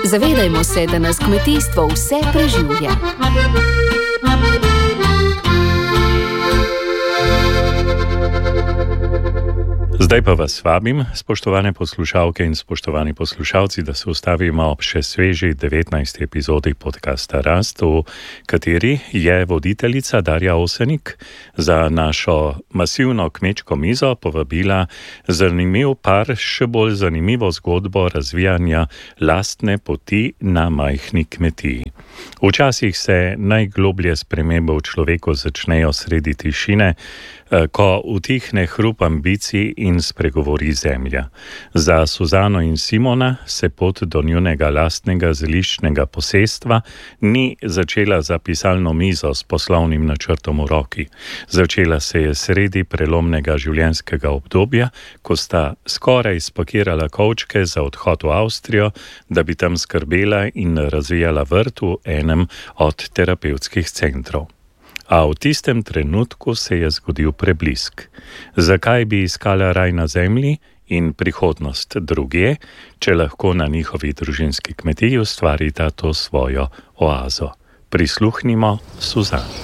Zavedajmo se, da nas kmetijstvo vse preživlja. Zdaj pa vas vabim, spoštovane poslušalke in spoštovani poslušalci, da se ustavimo ob še sveži 19. epizodi podcasta Rast, v kateri je voditeljica Darja Osenik za našo masivno kmečko mizo povabila zanimiv par, še bolj zanimivo zgodbo razvijanja lastne poti na majhni kmetiji. Včasih se najgloblje spremembe v človeku začnejo sredi tišine, ko utihne hrup ambicij in spregovori zemlja. Za Suzano in Simona se pot do njunega lastnega zeliščnega posestva ni začela za pisalno mizo s poslovnim načrtom v roki. Začela se je sredi prelomnega življenjskega obdobja, ko sta skoraj spakirala kovčke za odhod v Avstrijo, da bi tam skrbela in razvijala vrt v enem od terapevtskih centrov. A v tistem trenutku se je zgodil preblisk. Zakaj bi iskala raj na zemlji in prihodnost drugje, če lahko na njihovi družinski kmetiji ustvarita to svojo oazo? Prisluhnimo Suzani.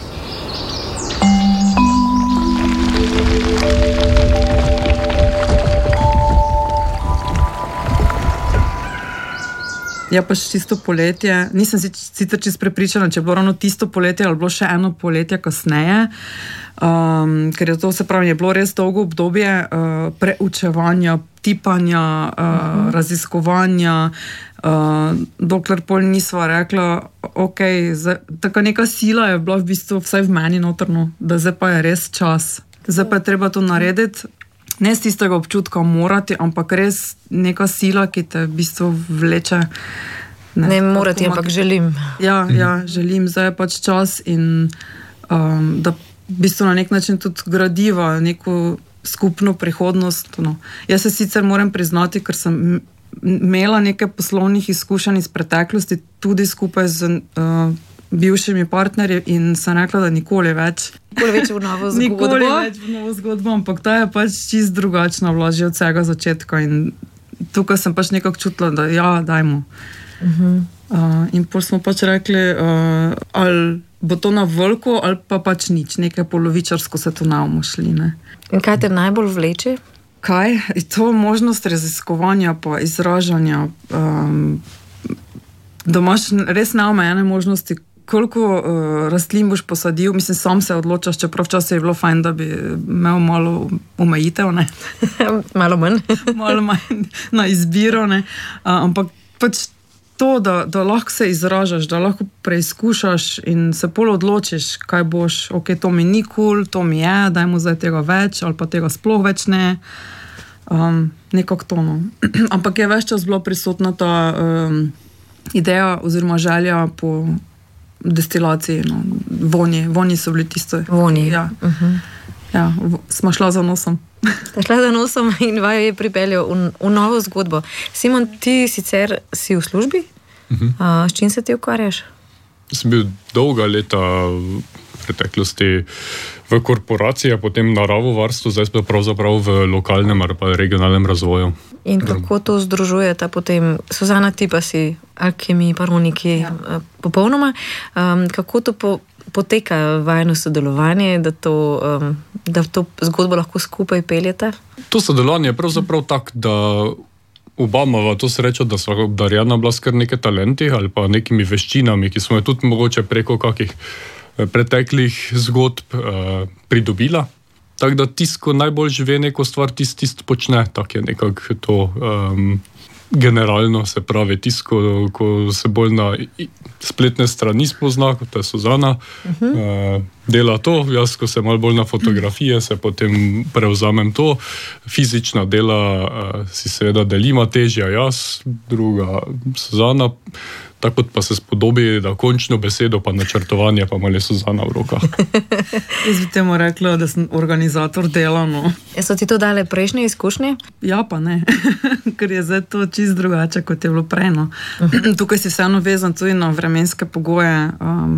Ja, pač čisto poletje. Nisem sicer čisto prepričana, če je bilo ravno tisto poletje ali bilo še eno poletje kasneje, ker je to, se pravi, je bilo res dolgo obdobje preučevanja, tipanja, raziskovanja, dokler pol nisva rekla, ok, taka neka sila je bila v bistvu vsaj v meni notrno, da zdaj pa je res čas. Zdaj pa je treba to narediti. Ne z tistega občutka morati, ampak res neka sila, ki te v bistvu vleče. Ne morati, ampak želim. Ja, želim. Zdaj je pač čas in da v bistvu na nek način tudi gradiva neko skupno prihodnost. No. Jaz se sicer moram priznati, ker sem imela nekaj poslovnih izkušenj iz preteklosti, tudi skupaj z bivšimi partnerji in sem rekla, da nikoli več v novo zgodbo. Nikoli več v novo zgodbo, ampak ta je pač čist drugačna bila že od vsega začetka in tukaj sem pač nekako čutila, da ja, dajmo. In pol smo pač rekli, ali bo to na veliko, ali pa pač nič, nekaj polovičarsko se to navmo šli. Ne. In kaj te najbolj vleče? Kaj? To možnost raziskovanja pa izražanja, da imaš res neomejene možnosti, koliko rastlin boš posadil, mislim, sam se odločaš, čeprav včasih je bilo fajn, da bi imel malo omejitev, ne? Malo manj. Malo manj na izbiro, ne? Ampak pač to, da lahko se izražaš, da lahko preizkušaš in se pol odločiš, kaj boš, ok, to mi ni cool, to mi je, dajmo zdaj tega več, ali pa tega sploh več ne. Nekako to, no. Ampak je več čas bila prisotna ta ideja oziroma želja po destilaciji, no. Vonji so bili tisto. Vonji. Ja. Ja, smo šla za nosom. Šla za nosom in vaju je pripeljal v novo zgodbo. Simon, ti sicer si v službi? S čim se ti ukvarjaš? Sem bil dolga leta v preteklosti v korporaciji, a potem naravovarstvu, zdaj pa pravzaprav v lokalnem ali pa regionalnem razvoju. In kako to združujete potem? Suzana, ti pa si alkemi, paroniki, popolnoma. Kako to poteka vajno sodelovanje, da to zgodbo lahko skupaj peljete? To sodelovanje je pravzaprav tak, da oba imava to srečo, da sva obdarjena bila s kar nekaj talenti ali pa nekimi veščinami, ki smo jo tudi mogoče preko kakih preteklih zgodb pridobila. Tako da tisto, ko najbolj žive neko stvar, tisto počne. Tako je nekako to generalno, se pravi tisto, ko se bolj na spletne strani spozna, kot je Suzana, dela to. Jaz, ko se malo bolj na fotografije, se potem prevzamem to. Fizična dela si seveda delima, težja jaz, druga Suzana. Tako pa se spodobi, da končno besedo pa načrtovanje pa malo Suzana v rokah. Jaz bi temu rekla, da sem organizator dela, no. So ti to dale prejšnje izkušnje? Ja pa ne, ker je zdaj to čisto drugače, kot je bilo prej, no. Tukaj si vseeno vezan tudi na vremenske pogoje.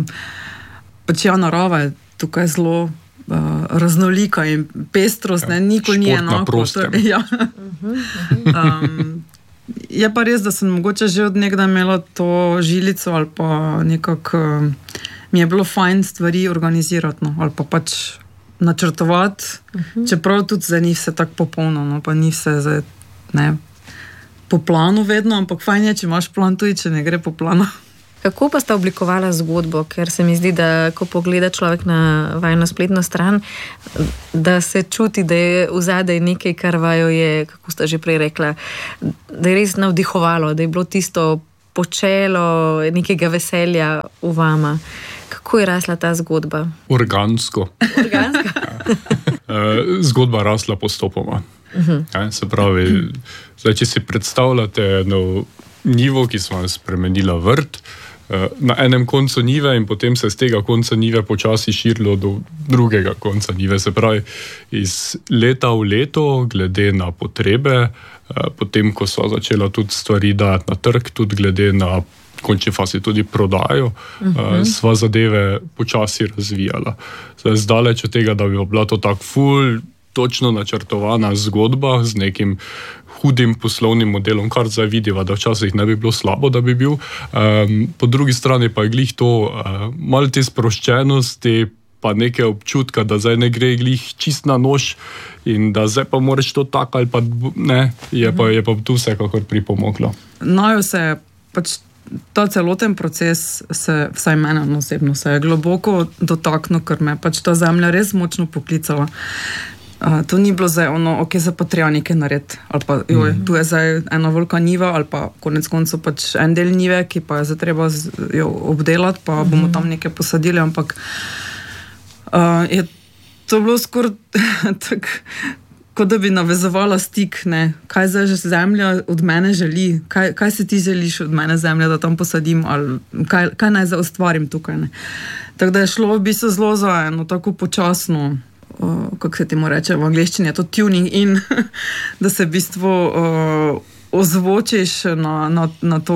Pač ja, narava je tukaj zelo raznolika in pestrost, ne, nikoli ni enako. Športna prostem. Ja. Je pa res, da sem mogoče že od nekdaj imela to žilico ali pa nekako mi je bilo fajn stvari organizirati, no, ali pa pač načrtovati, čeprav tudi zdaj ni vse tako popolno, no, pa ni vse zdaj, ne, po planu vedno, ampak fajn je, če imaš plan tudi, če ne gre po planu. Kako pa sta oblikovala zgodbo? Ker se mi zdi, da ko pogleda človek na vajno spletno stran, da se čuti, da je vzadej nekaj, kar vaju je, kako sta že prej rekla, da je res navdihovalo, da je bilo tisto počelo nekega veselja v vama. Kako je rasla ta zgodba? Organsko. Zgodba rasla postopoma. Se pravi, zdaj, če si predstavljate eno njivo, ki smo spremenila vrt, na enem koncu njive in potem se z tega konca njive počasi širilo do drugega konca njive. Se pravi, iz leta v leto, glede na potrebe, potem, ko so začela tudi stvari dajati na trg, tudi glede na končni fazi tudi prodajo, sva zadeve počasi razvijala. Zdaleč od tega, da bi bila to tak ful, točno načrtovana zgodba z nekim hudim poslovnim modelom, kar zdaj vidiva, da včasih ne bi bilo slabo, da bi bil. Po drugi strani pa je glih to malo te sproščenosti, pa nekaj občutka, da zdaj ne gre glih čist na nož in da zdaj pa moraš to tako ali pa ne, je pa tu vsekakor pripomoglo. Naju se pač ta celoten proces se, vsaj mene osebno, se je globoko dotaknil, ker me pač ta zemlja res močno poklicala. To ni bilo zdaj ok, za pa treba nekaj narediti, ali pa tu je zdaj ena velika njiva, ali pa konec koncev pač en del njive, ki pa je zdaj treba jo obdelati, pa bomo tam nekaj posadili, ampak je to bilo skoraj tako, kot da bi navezovala stik, ne, kaj zdaj že zemlja od mene želi, kaj si ti želiš od mene zemlja, da tam posadim, ali kaj naj zdaj ustvarim tukaj, ne. Tako da je šlo v bistvu zelo za eno tako počasno, kako se temu reče, v angleščini je to tuning in, da se v bistvu ozvočiš na to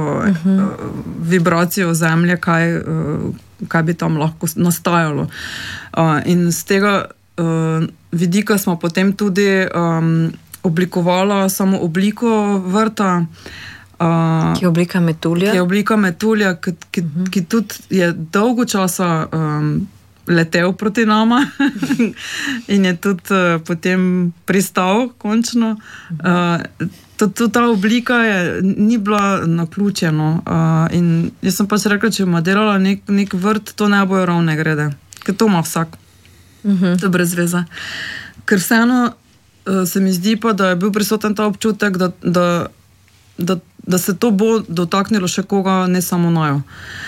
vibracijo zemlje, kaj bi tam lahko nastajalo. In z tega vidika smo potem tudi oblikovala samo obliko vrta, ki je oblika metulja. Ki je oblika metulja, ki tudi je dolgo časa letel proti nama in je tudi potem pristal končno. Tudi ta oblika ni bila naključena in jaz sem pač rekla, če bom delala nek vrt, to ne bojo ravne grede, ker to ima vsak. To je brez veze. Ker vseeno se mi zdi pa, da je bil prisoten ta občutek, da se to bo dotaknilo še koga, ne samo naju.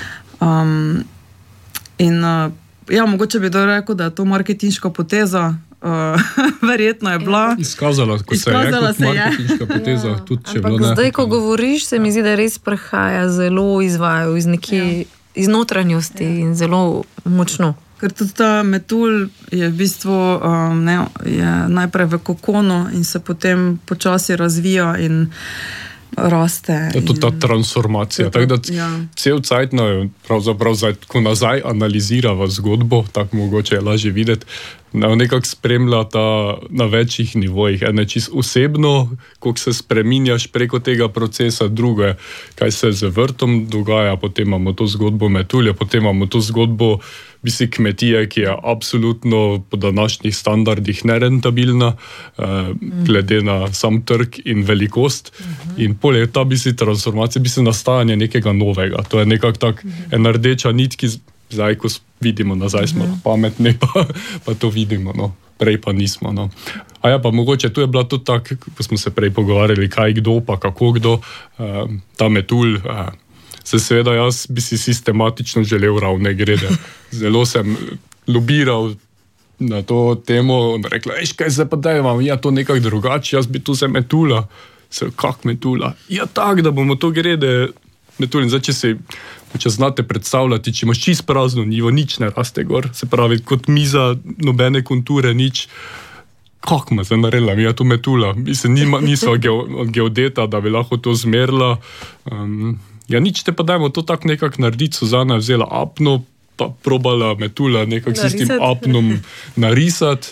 Ja, mogoče bi rekel, da je to marketinška poteza, verjetno je bila. Izkazala se je kot marketinška poteza. Ja. Tudi, če ampak zdaj, ko govoriš, se mi zdi, da res prihaja zelo izvajal iz notranjosti in zelo močno. Ker tudi ta metulj je v bistvu je najprej v kokonu in se potem počasi razvija in raste. Je to ta transformacija. Tako da cel cajt, pravzaprav ko nazaj analizirava zgodbo, tako mogoče je lažje videti, nekako spremlja ta na večjih nivojih. Ene čisto osebno, koliko se spreminjaš preko tega procesa, druge, kaj se z vrtom dogaja, potem imamo to zgodbo metulja, potem imamo to zgodbo kmetije, ki je absolutno po današnjih standardih nerentabilna, glede na sam trg in velikost. In poleg ta transformacija, nastajanje nekega novega. To je nekako tak ena rdeča nit, ki zdaj, ko vidimo nazaj, smo pametni, pa to vidimo, no. Prej pa nismo. No. A ja, pa mogoče tu je bila tudi tako, ko smo se prej pogovarjali, kaj kdo, pa kako kdo, ta metulj. Seveda jaz bi si sistematično želel ravne grede. Zelo sem lobiral na to temo in rekla, kaj se pa daj vam, ja to nekako drugače, jaz bi tu se metula. Kak metula? Ja tak, da bomo to grede metuli. Zdaj, če znate predstavljati, če imaš čist prazno njivo, nič ne raste gor, se pravi, kot miza, nobene konture, nič. Kak me zdaj naredila, mi je to metula? Nisva geodeta, da bi lahko to zmerila. Ja, nič te pa dajmo to tako nekako narediti. Suzana je vzela apno, pa probala metula nekako s tistim apnom narisati.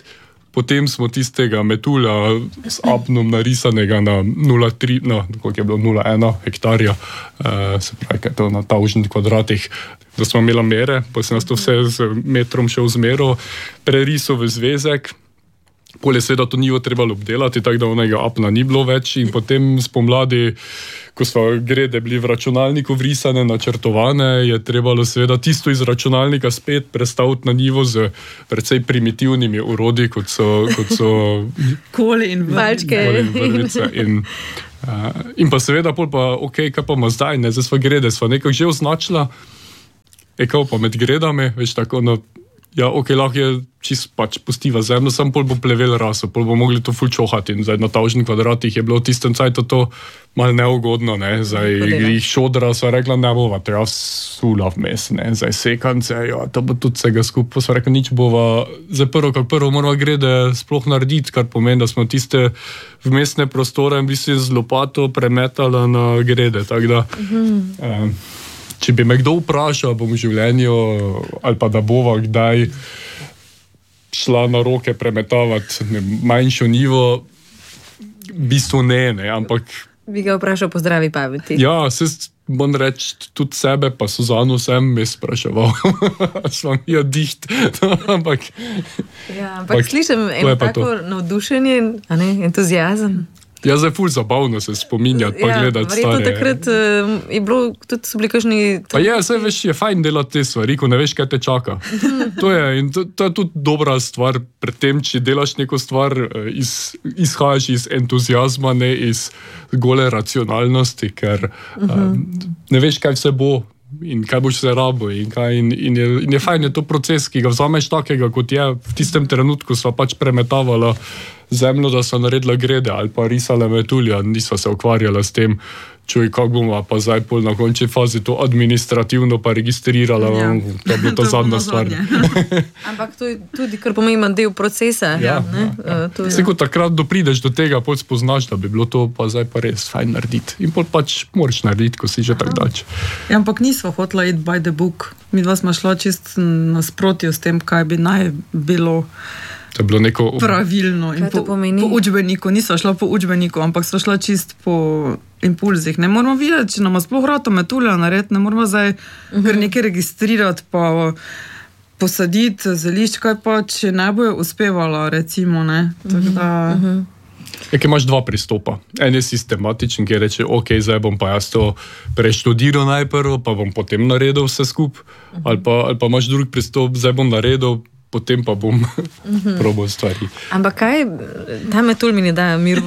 Potem smo tistega metulja s apnom narisanega na 0,3, no, koliko je bilo 0,1 hektarja, se pravi, kaj je to na tavžnih kvadratih, da smo imeli mere, pa sem nas to vse z metrom še vzmeril, prerisal v zvezek. Pol je seveda to njivo trebalo obdelati, tako da onega apna ni bilo več in potem spomladi, ko so grede bili v računalniku vrisane, načrtovane, je trebalo seveda tisto iz računalnika spet prestaviti na njivo z precej primitivnimi urodji, kot so koli in vrvice. In pa seveda pol pa, kaj pa ima zdaj, ne, zdaj sva grede, sva nekako že označila, kao pa med gredami, veš tako, ja, lahko je čist pač pustiva zemljo, sam pol bo plevel raso, pol bo mogli to ful čohati in zdaj na tavžnih kvadratih je bilo v tistem cajtu to malo neugodno, ne, zdaj jih šodra sva rekla, ne bova, treba sula vmes, ne, zdaj sekance, ja, to bo tudi vsega skupaj, sva rekla, nič bova, zdaj prvo moramo grede sploh narediti, kar pomeni, da smo tiste vmesne prostore in bi se z lopato premetala na grede, tako da če bi me kdo vprašal, bom v življenju, ali pa da bova kdaj šla na roke premetavati manjšo njivo, v bistvu ne, ampak... Bi ga vprašal po zdravi pameti. Ja, se bom reči tudi sebe, pa Suzano sem me spraševal. Svam jo diht. Ampak slišim eno tako navdušenje, entuzijazem. Ja, zdaj ful zabavno se spominjati, pa gledati stare. Verjetno takrat so bili kakšni... Pa zdaj veš, je fajn delati te stvari, ko ne veš, kaj te čaka. To je tudi dobra stvar pred tem, če delaš neko stvar, izhajaš iz entuzijazma, ne iz gole racionalnosti, ker ne veš, kaj vse bo in kaj boš se rabo in je fajn, je to proces, ki ga vzameš takega, kot je v tistem trenutku sva pač premetavala zemljo, da so naredila grede ali pa risala metulja, nisva se ukvarjala s tem, kako bomo pa zdaj pol na končni fazi to administrativno pa registrirala, to bi to zadnja stvar. Ampak to je tudi kar pomemben del procesa. Se kot takrat doprideš do tega, pol spoznaš, da bi bilo to pa zdaj pa res fajn narediti. In pol pač moraš narediti, ko si že tak dač. Ja, ampak nisva hotela iti by the book. Mi dva smo šla čist nasprotju s tem, kaj bi naj bilo to je bilo neko pravilno in po učbeniku. Nisva šla po učbeniku, ampak sva šla čist po impulzih. Ne moramo videti, če nam sploh rado metulja narediti, ne moramo zdaj kar nekaj registrirati pa posaditi zelišč, kaj pa, če ne bojo uspevala, recimo, ne. Tako da... Kaj imaš dva pristopa. En je sistematičen, ki reče, zdaj bom pa jaz to preštudiral najprv, pa bom potem naredil vse skup. Ali pa imaš drug pristop, zdaj bom naredil, potem pa bom probal stvari. Ampak kaj, ta metul mi ne daje miru.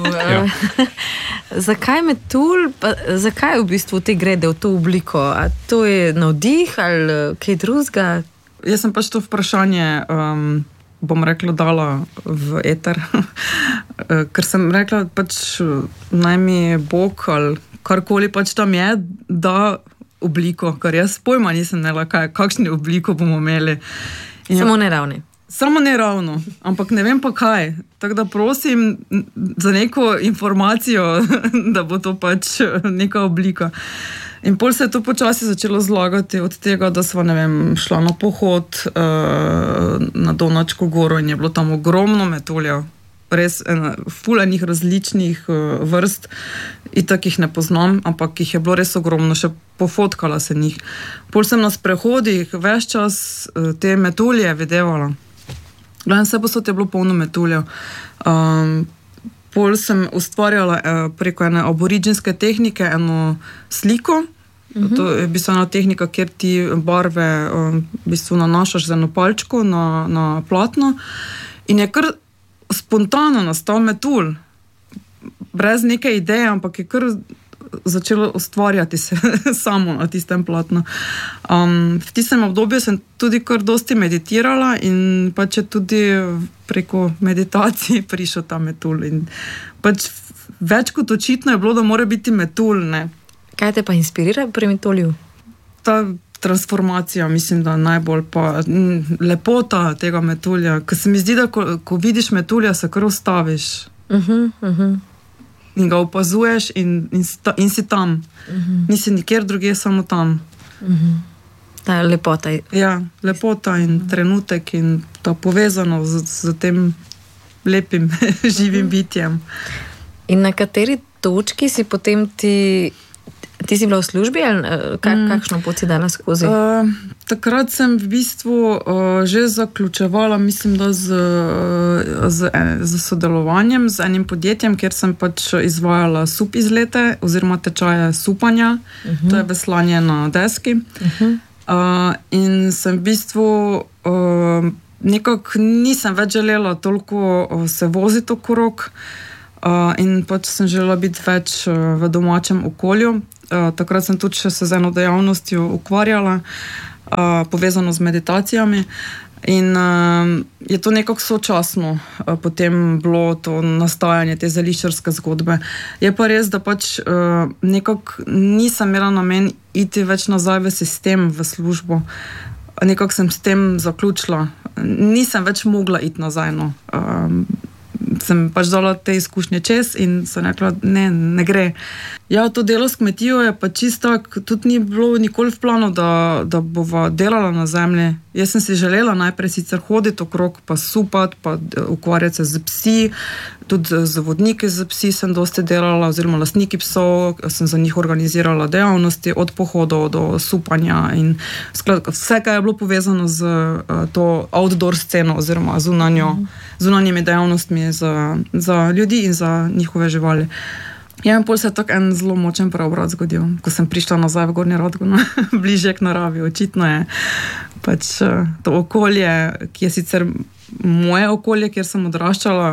Zakaj metul, zakaj v bistvu te grede v to obliko? A to je navdih ali kaj drugega? Jaz sem pač to vprašanje, bom rekla, dala v eter. Ker sem rekla, pač naj mi Bog ali karkoli pač tam je, da obliko, ker jaz pojma nisem imela, kakšne obliko bomo imeli. Samo neravni. Samo neravno, ampak ne vem pa kaj. Tako da prosim za neko informacijo, da bo to pač neka oblika. In pol se je to počasi začelo zlagati od tega, da sva, šla na pohod na Donačko goro in je bilo tam ogromno metuljev. Res fulanih različnih vrst, itak jih ne poznam, ampak jih je bilo res ogromno, še pofotkala se njih. Pol sem na sprehodih ves čas te metulje videvala. Gledam, vse posod je bilo polno metuljev. Pol sem ustvarjala preko ene aboriginske tehnike eno sliko. To je v bistvu ena tehnika, kjer ti barve v bistvu nanašaš z eno palčko na platno in je kar spontano nastal metul, brez neke ideje, ampak je kar začelo ustvarjati se samo na tistem platnu. V tistem obdobju sem tudi kar dosti meditirala in pač je tudi preko meditacij prišel ta metul. In pač več kot očitno je bilo, da mora biti metul, ne. Kaj te pa inspirira pri metulju? Ta transformacija, mislim, da najbolj pa lepota tega metulja. Ker se mi zdi, da ko vidiš metulja, se kar ustaviš. In ga opazuješ in si tam. Nisi nikjer drugje, samo tam. Ta lepota. Ja, lepota in trenutek in ta povezano z tem lepim, živim bitjem. In na kateri točki si potem ti si bila v službi ali kakšno pot si dala skozi? Takrat sem v bistvu že zaključevala, mislim, da z sodelovanjem z enim podjetjem, kjer sem pač izvajala sup izlete oziroma tečaje supanja, to je veslanje na deski. In sem v bistvu nekako nisem več želela toliko se voziti okrog in pač sem želela biti več v domačem okolju. Takrat sem tudi še se z eno dejavnostjo ukvarjala, povezano z meditacijami in je to nekako sočasno potem bilo to nastajanje te zeliščarske zgodbe. Je pa res, da pač nekako nisem imela namen iti več nazaj v sistem, v službo. Nekako sem s tem zaključila. Nisem več mogla iti nazaj, no. Sem pač dala te izkušnje čez in sem rekla, ne gre. Ja, to delo s kmetijo je pa čisto, tudi ni bilo nikoli v planu, da bova delala na zemlji. Jaz sem si želela najprej sicer hoditi okrog, pa supati, pa ukvarjati se z psi, tudi z vodniki z psi sem dosti delala, oziroma lastniki psov, sem za njih organizirala dejavnosti, od pohodov do supanja in skratka, vse, kaj je bilo povezano z to outdoor sceno oziroma zunanjimi dejavnostmi za ljudi in za njihove živali. Ja, in pol se je tako en zelo močen preobrat zgodil, ko sem prišla nazaj v Gornji Radgonu, bližje k naravi. Očitno je pač to okolje, ki je sicer moje okolje, kjer sem odraščala,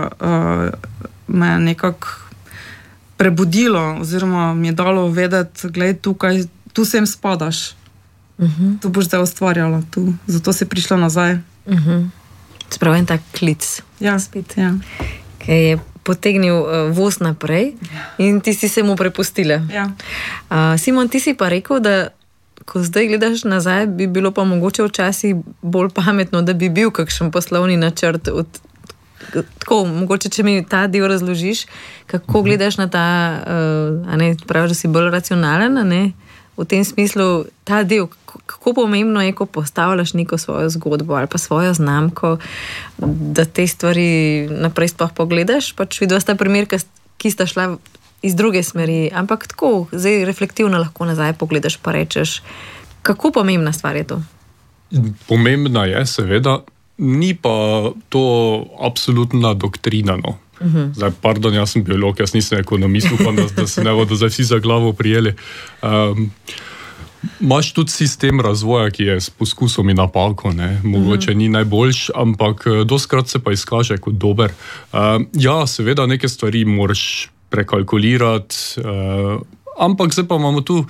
me je nekako prebudilo oziroma mi je dalo vedeti, glej, tu sem spadaš. Tu boš zdaj ustvarjala, zato si prišla nazaj. Sprav en tak klic. Ja, spet. Ja. Kaj je potegnil voz naprej in ti si se mu prepustila. Ja. Simon, ti si pa rekel, da ko zdaj gledaš nazaj, bi bilo pa mogoče včasih bolj pametno, da bi bil kakšen poslovni načrt. Tako, mogoče, če mi ta del razložiš, kako gledaš na ta, praviš, da si bolj racionalen, v tem smislu ta del, kako pomembno je, ko postavljaš neko svojo zgodbo ali pa svojo znamko, da te stvari naprej sploh pogledaš. Pač vidva sta primer, ki sta šla iz druge smeri, ampak tako, zdaj reflektivno lahko nazaj pogledaš pa rečeš, kako pomembna stvar je to? Pomembna je, seveda, ni pa to absolutna doktrina, no. Zdaj, pardon, jaz sem biolog, jaz nisem ekonomist, upam, da se ne bodo zdaj vsi za glavo prijeli. Imaš tudi sistem razvoja, ki je s poskusom in napako, mogoče ni najboljš, ampak dostkrat se pa izkaže kot dober. Ja, seveda, neke stvari moraš prekalkulirati, ampak zdaj pa imamo tu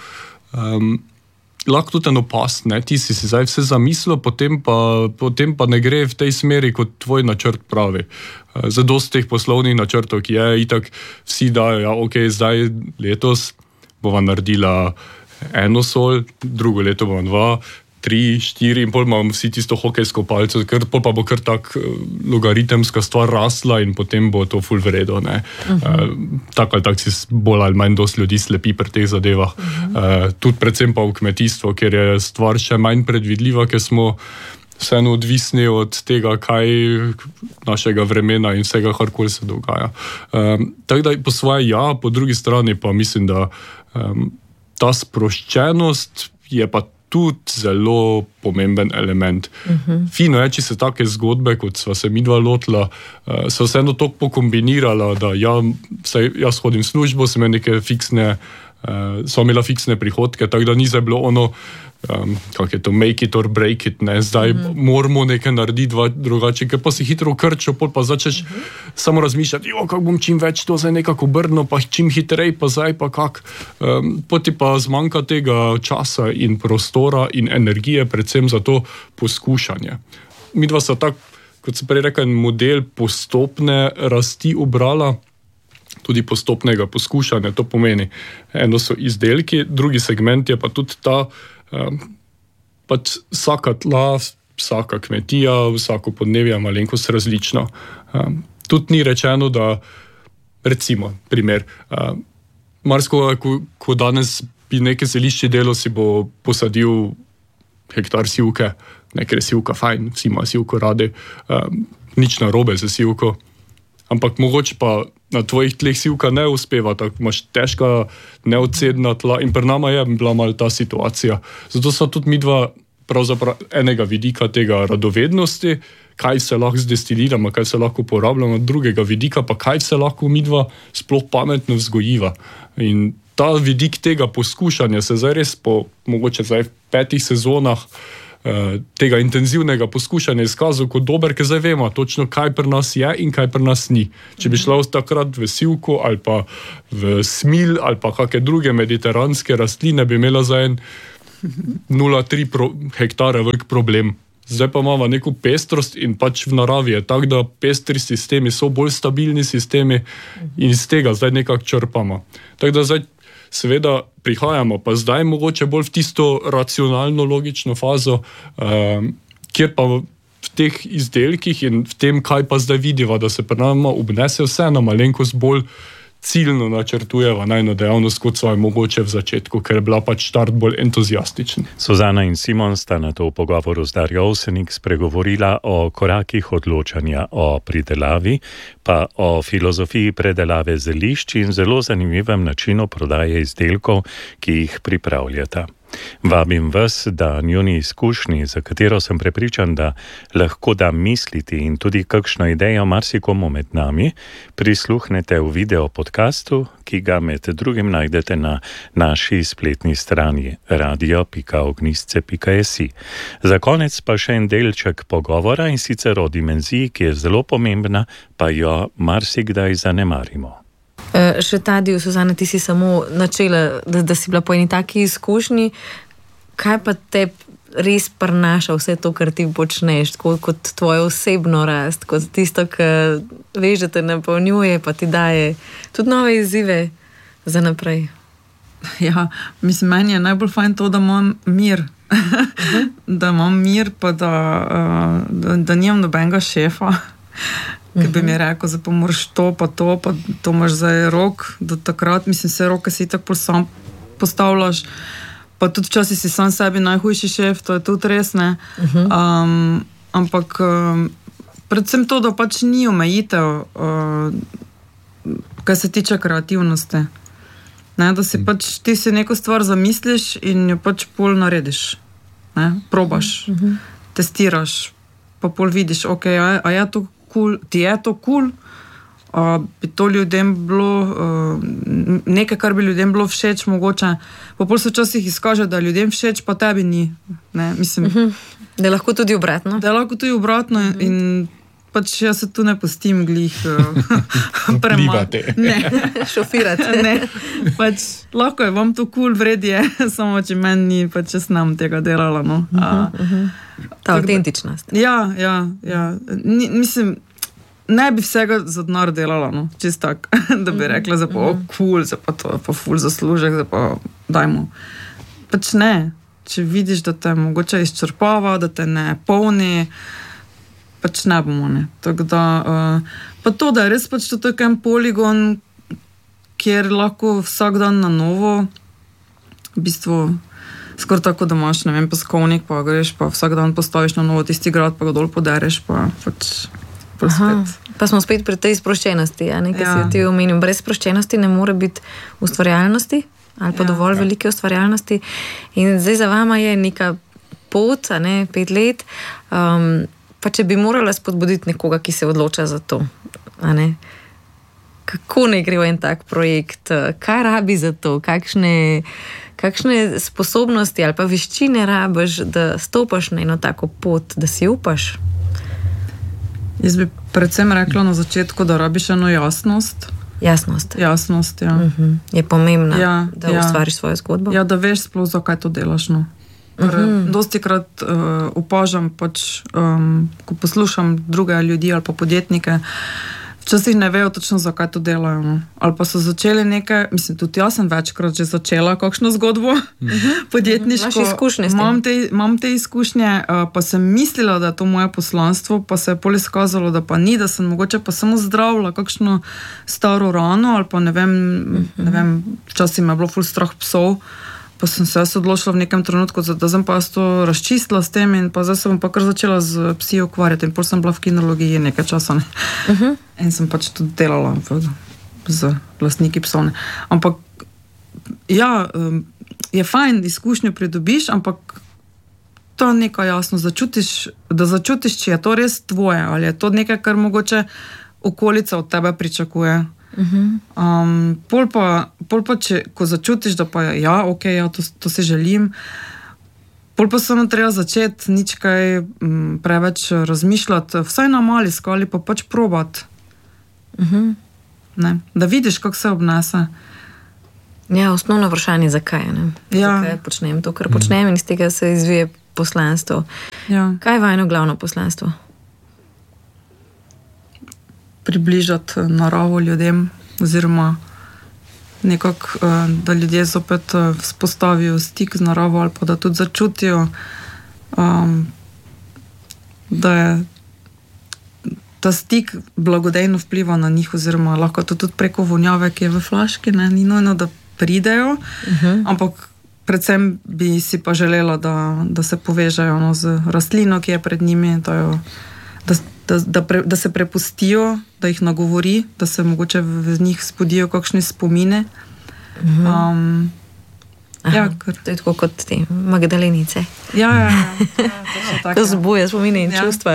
lahko tudi eno past, ti si zdaj vse zamislil, potem pa ne gre v tej smeri, kot tvoj načrt pravi. Za dosti teh poslovnih načrtov, ki je itak, vsi dajo, ja, ok, zdaj letos bova naredila 1 sol, drugo leto bova 2, 3, 4 in pol imamo vsi tisto hokejsko palco, pol pa bo kar tak logaritemska stvar rasla in potem bo to ful vredo. Tak ali tak si bolj ali manj dosti ljudi slepi pri teh zadevah. Tudi predvsem pa v kmetijstvo, ker je stvar še manj predvidljiva, ker smo vseeno odvisni od tega, kaj našega vremena in vsega, karkoli se dogaja. Tako da po svoje ja, po drugi strani pa mislim, da ta sproščenost je pa tudi zelo pomemben element. Fino je, če se take zgodbe, kot sva se midva lotila, so vseeno toliko pokombinirala, da jaz hodim v službo, sem imela fiksne prihodke, tako da ni zdaj bilo ono, kako je to, make it or break it, zdaj moramo nekaj narediti drugače, ker pa si hitro krčil, pol pa začneš samo razmišljati, kako bom čim več to zdaj nekako obrnil, pa čim hitrej, pa zdaj pa kak. Poti pa zmanjka tega časa in prostora in energije, predvsem za to poskušanje. Midva sta tak, kot se prej rekel, model postopne rasti ubrala, tudi postopnega poskušanja, to pomeni, eno so izdelki, drugi segment je pa tudi ta, pač vsaka tla, vsaka kmetija, vsako podnebje malenkost različno. Tudi ni rečeno, da, recimo, primer, marsko, ko danes bi neke zelišče delo, si bo posadil hektar sivke, ker je sivka fajn, vsi imajo sivko radi, nič narobe za sivko, ampak mogoče pa na tvojih tleh sivka ne uspeva, tako imaš težka neodcedna tla in pri nama je bila malo ta situacija. Zato so tudi midva pravzaprav enega vidika tega radovednosti, kaj se lahko zdestiliramo, kaj se lahko uporabljamo, drugega vidika pa kaj se lahko midva sploh pametno vzgojiva. In ta vidik tega poskušanja se zdaj res po mogoče zdaj 5 sezonah tega intenzivnega poskušanja izkazal kot dober, ker zdaj vemo točno, kaj pri nas je in kaj pri nas ni. Če bi šla takrat v sivko ali pa v smil ali pa kakšne druge mediteranske rastline, bi imela za 0,3 hektara velik problem. Zdaj pa imamo neko pestrost in pač v naravi je tako, da pestri sistemi so bolj stabilni sistemi in iz tega zdaj nekako črpamo. Tako da zdaj seveda prihajamo pa zdaj mogoče bolj v tisto racionalno, logično fazo, kjer pa v teh izdelkih in v tem, kaj pa zdaj vidiva, da se pri nama obnese vseeno malenkost bolj ciljno načrtujeva najno dejavnost, kot so mogoče v začetku, ker je bila pač štart bolj entuzijastičen. Suzana in Simon sta na to v pogovoru z Darjo Ovsenik spregovorila o korakih odločanja o pridelavi, pa o filozofiji predelave zelišč in zelo zanimivem načinu prodaje izdelkov, ki jih pripravljata. Vabim vas, da njuni izkušnji, za katero sem prepričan, da lahko da misliti in tudi kakšno idejo marsikomu med nami, prisluhnete v video podcastu, ki ga med drugim najdete na naši spletni strani radio.ognistce.si. Za konec pa še en delček pogovora in sicer o dimenziji, ki je zelo pomembna, pa jo marsikdaj zanemarimo. Še ta del, Suzana, ti si samo načela, da si bila po eni taki izkušnji. Kaj pa te res prinaša vse to, kar ti počneš, kot tvojo osebno rast, kot tisto, kar veš, da te napolnjuje, pa ti daje tudi nove izzive za naprej? Ja, mislim, meni je najbolj fajn to, da imam mir. Da imam mir, pa da nimam nobenega šefa, ki bi mi rekel, da pa moraš to, pa to imaš zdaj rok, do takrat, mislim, vse roke si tako sam postavljaš, pa tudi včasih si sam sebi najhujši šef, to je tudi res, ne. Ampak predvsem to, da pač ni omejitev, kaj se tiče kreativnosti. Ne, da si pač, ti si neko stvar zamisliš in jo pač pol narediš, ne, probaš, testiraš, pa pol vidiš, ok, a je to cool, ti je to cool, bi to ljudem bilo, nekaj, kar bi ljudem bilo všeč mogoče, pa pol se včasih izkaže, da ljudem všeč, pa tebi ni, ne, mislim. Da je lahko tudi obratno. Da je lahko tudi obratno in pač jaz se tu ne pustim glih Vplivate. Ne. Šofirati. Ne, pač lahko je vam to cool, vredi je, samo če meni ni, pač jaz nam tega delala, no. Ta avtentičnost. Ja. Mislim, ne bi vsega za denar delala, no, čist tak, da bi rekla, za pa cool, za pa to, pa ful zaslužek, za pa dajmo. Pač ne, če vidiš, da te mogoče izčrpava, da te ne polni, pač ne bomo, ne. Tako da, pa to, da je res pač to tak en poligon, kjer lahko vsak dan na novo, v bistvu, skoraj tako, da imaš, ne vem, peskovnik, pa greš, pa vsak dan postaviš na novo tisti grad, pa ga dol podereš, pa pač spet. Pa smo spet pri tej sproščenosti, nekaj si ti omenil. Brez sproščenosti ne more biti ustvarjalnosti, ali pa dovolj velike ustvarjalnosti. In zdaj za vama je neka pot, 5 let, pa če bi morala spodbuditi nekoga, ki se odloča za to, kako ne gre v en tak projekt, kaj rabi za to, kakšne sposobnosti ali pa veščine rabiš, da stopaš na eno tako pot, da si upaš? Jaz bi predvsem rekla na začetku, da rabiš eno jasnost. Jasnost, ja. Je pomembna, da ustvariš svojo zgodbo? Ja, da veš sploh, zakaj to delaš, no. Dostikrat opažam pač, ko poslušam druge ljudi ali pa podjetnike, včasih ne vejo točno, zakaj to delajo, no. Ali pa so začeli nekaj, mislim, tudi jaz sem večkrat že začela kakšno zgodbo podjetniško. Imaš izkušnje s tem? Imam te izkušnje, pa sem mislila, da je to moje poslanstvo, pa se je pol izkazalo, da pa ni, da sem mogoče pa samo zdravila kakšno staro rano, ali pa ne vem, včasih me je bilo ful strah psov, Pa sem se odločila v nekem trenutku, da sem pa to razčistila s tem in pa zdaj sem pa kar začela z psi ukvarjati in pol sem bila v kinologiji nekaj časa. Ne? In sem pač tudi delala z lastniki psov. Ne? Ampak ja, je fajn, izkušnjo pridobiš, ampak to je nekaj jasno, da začutiš, če je to res tvoje ali je to nekaj, kar mogoče okolica od tebe pričakuje. Pol pa če, ko začutiš, da pa to si želim, pol pa samo treba začeti nič kaj preveč razmišljati, vsaj na mali skali pa pač probati. Ne? Da vidiš, kako se obnese. Ja, osnovno vprašanje, zakaj, ne? Zakaj počnem to, kar počnem in iz tega se izvije poslanstvo. Ja. Kaj je vajno glavno poslanstvo? Približati naravo ljudem, oziroma nekako, da ljudje zopet vzpostavijo stik z naravo ali pa da tudi začutijo, da je ta stik blagodejno vpliva na njih, oziroma lahko to tudi preko vonjave, ki je v flaški, ne? Ni nujno, da pridejo, ampak predvsem bi si pa želela, da se povežejo z rastlino, ki je pred njimi, da se prepustijo, da jih nagovori, da se mogoče v njih spodijo kakšne spomine. To je tako kot te Magdalenice. Ja. To zbuja spomine in čustva.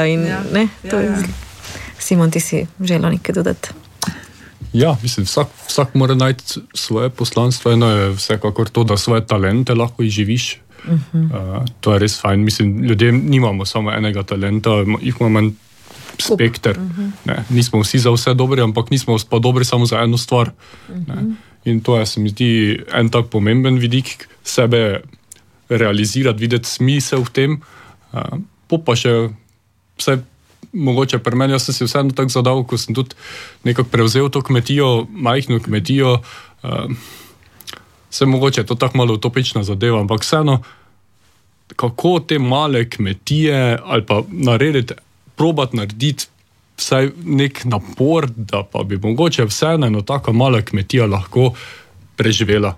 Simon, ti si želel nekaj dodati? Ja, mislim, vsak mora najti svoje poslanstvo. Eno je vsekakor to, da svoje talente lahko izživiš. To je res fajn. Mislim, ljudje nimamo samo enega talenta, jih imamo spekter. Nismo vsi za vse dobri, ampak nismo pa dobri samo za eno stvar. In to je, se mi zdi, en tak pomemben vidik, sebe realizirati, videti smisel v tem. Pa še vse mogoče pri meni, jaz sem si vseeno tako zadal, ko sem tudi nekako prevzel to kmetijo, majhno kmetijo, se mogoče to tako malo utopična zadeva, ampak vseeno, kako te male kmetije ali pa probati narediti vsaj nek napor, da pa bi mogoče vseeno eno taka mala kmetija lahko preživela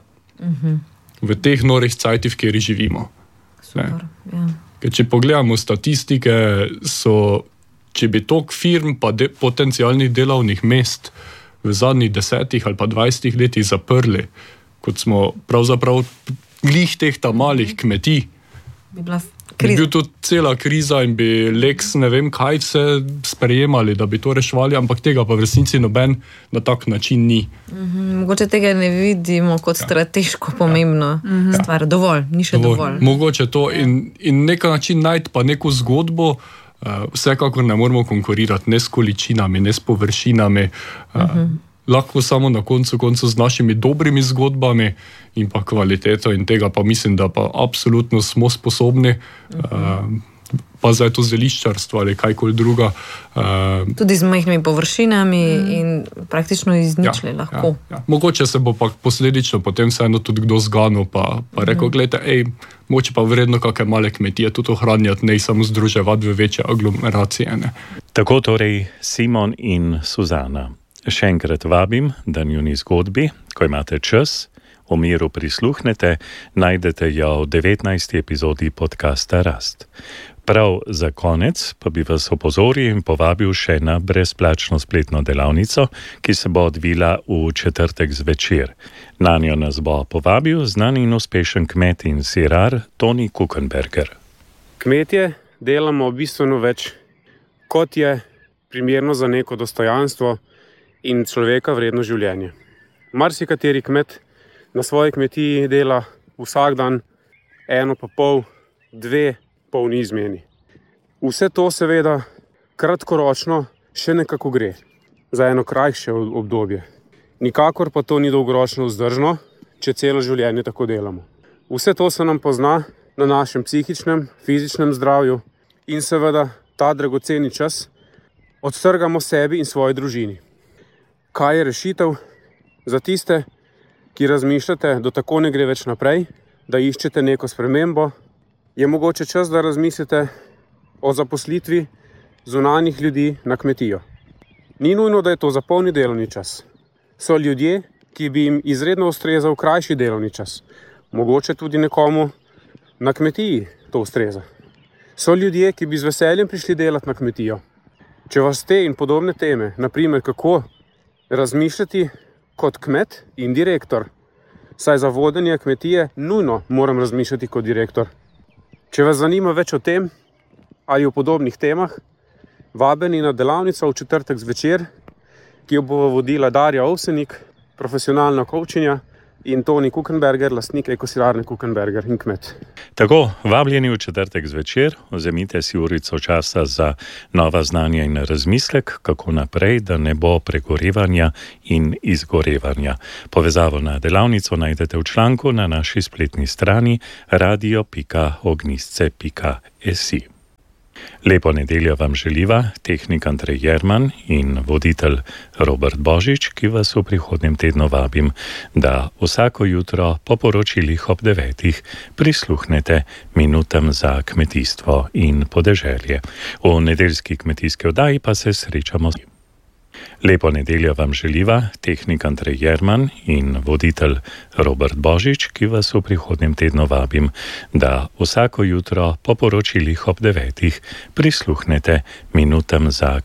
v teh norih cajtih, v kateri živimo. Super, ja. Ker če pogledamo statistike, če bi toliko firm pa potencialnih delovnih mest v zadnjih 10 ali pa 20 letih zaprli, kot smo pravzaprav glih teh malih kmetij, bi bil tudi cela kriza in bi Lex ne vem kaj vse sprejemali, da bi to reševali, ampak tega pa v resnici noben na tak način ni. Mogoče tega ne vidimo kot strateško pomembno stvar. Dovolj, ni še dovolj. Mogoče to in nek način najti pa neko zgodbo, vsekakor ne moramo konkurirati ne s količinami, ne s površinami, lahko samo na koncu z našimi dobrimi zgodbami in pa kvaliteto in tega pa mislim, da pa absolutno smo sposobni, pa zdaj to zeliščarstvo ali kajkoli druga. Tudi z majhnimi površinami in praktično iz ničle lahko. Ja. Mogoče se bo pa posledično potem vseeno tudi kdo zganil pa rekel, gledajte, moče pa vredno kakšne male kmetije tudi ohranjati, ne samo združevati v večje aglomeracije. Ne. Tako torej Simon in Suzana. Še enkrat vabim, da njuni zgodbi, ko imate čas, v miru prisluhnete, najdete jo v 19. epizodi podcasta Rast. Prav za konec pa bi vas opozoril in povabil še na brezplačno spletno delavnico, ki se bo odvila v četrtek zvečer. Nanjo nas bo povabil znani in uspešen kmet in sirar Toni Kukenberger. Kmetje delamo bistveno več, kot je primerno za neko dostojanstvo in človeka vredno življenje. Marsikateri kmet na svoji kmetiji dela vsak dan 1,5, 2 polni izmeni. Vse to seveda kratkoročno še nekako gre za eno krajše obdobje. Nikakor pa to ni dolgoročno vzdržno, če celo življenje tako delamo. Vse to se nam pozna na našem psihičnem, fizičnem zdravju in seveda ta dragoceni čas odtrgamo sebi in svoji družini. Kaj je rešitev za tiste, ki razmišljate, da tako ne gre več naprej, da iščete neko spremembo? Je mogoče čas, da razmislite o zaposlitvi zunanjih ljudi na kmetijo. Ni nujno, da je to za polni delovni čas. So ljudje, ki bi jim izredno ustrezal krajši delovni čas. mogoče tudi nekomu na kmetiji to ustreza. So ljudje, ki bi z veseljem prišli delati na kmetijo. Če vas te in podobne teme, naprimer kako razmišljati kot kmet in direktor, saj za vodenje kmetije nujno moram razmišljati kot direktor. Če vas zanima več o tem ali o podobnih temah, vabeni na delavnico v četrtek zvečer, ki jo bo vodila Darja Ovsenik, profesionalna coachinja, in Toni Kukenberger, lastnik ekosirarne Kukenberger in kmet. Tako, vabljeni v četrtek zvečer, vzemite si urico časa za nova znanja in razmislek, kako naprej, da ne bo pregorevanja in izgorevanja. Povezavo na delavnico najdete v članku na naši spletni strani radio.ognistce.si. Lepo nedeljo vam želiva tehnik Andrej Jerman in voditelj Robert Božič, ki vas v prihodnjem tednu vabim, da vsako jutro po poročilih ob 9 prisluhnete minutam za kmetijstvo in podeželje. V nedeljski kmetijski oddaji pa se srečamo. Lepo nedeljo vam želiva tehnik Andrej Jerman in voditelj Robert Božič, ki vas v prihodnjem tednu vabim, da vsako jutro po poročilih ob 9 prisluhnete minutam za